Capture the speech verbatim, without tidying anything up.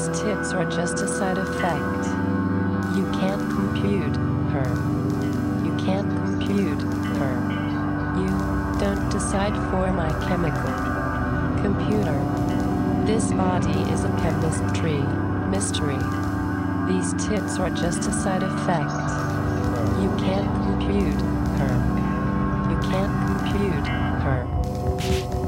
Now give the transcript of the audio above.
These tits are just a side effect. You can't compute her. You can't compute her. You don't decide for my chemical computer. This body is a chemistry mystery. These tits are just a side effect. You can't compute her. You can't compute her.